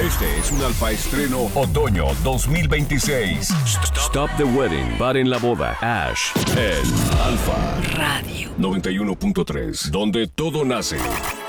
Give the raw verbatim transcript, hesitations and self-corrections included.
Este es un Alfa Estreno Otoño dos mil veintiséis. Stop the Wedding. Paren la boda. Ash. El Alfa Radio noventa y uno punto tres. Donde todo nace.